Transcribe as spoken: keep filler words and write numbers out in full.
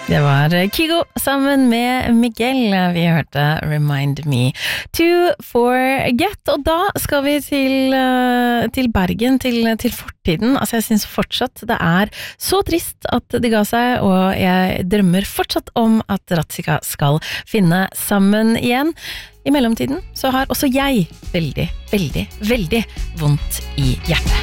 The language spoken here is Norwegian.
Det var Kygo sammen med Miguel. Vi hørte Remind Me to Forget. Og da skal vi til, til Bergen, til, til fortiden. Altså jeg synes fortsatt det er så trist at de ga seg, og jeg drømmer fortsatt om at Ratzika skal finne sammen igjen. I mellomtiden så har også jeg veldig, veldig, veldig vondt i hjertet.